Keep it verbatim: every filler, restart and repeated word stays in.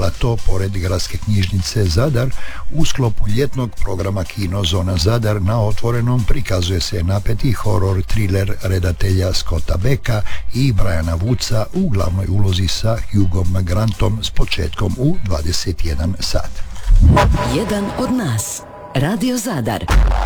plato pored Gradske knjižnice Zadar u sklopu ljetnog programa Kino Zona Zadar. Na Otvorenom prikazuje se napeti horor thriller redatelja Scotta Becka i Briana Woodsa u glavnoj ulozi sa Hugom Grantom s početkom u dvadeset jedan sat. Jedan od nas. Radio Zadar.